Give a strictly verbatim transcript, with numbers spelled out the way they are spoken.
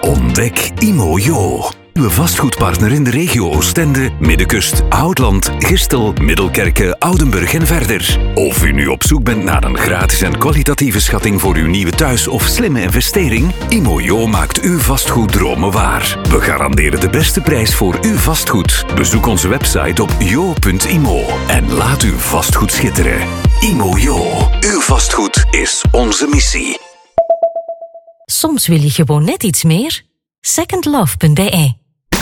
Ontdek Imojo. Uw vastgoedpartner in de regio Oostende, Middenkust, Houtland, Gistel, Middelkerke, Oudenburg en verder. Of u nu op zoek bent naar een gratis en kwalitatieve schatting voor uw nieuwe thuis of slimme investering, Imojo maakt uw vastgoeddromen waar. We garanderen de beste prijs voor uw vastgoed. Bezoek onze website op jo punt imo en laat uw vastgoed schitteren. Imojo. Uw vastgoed is onze missie. Soms wil je gewoon net iets meer. second love punt be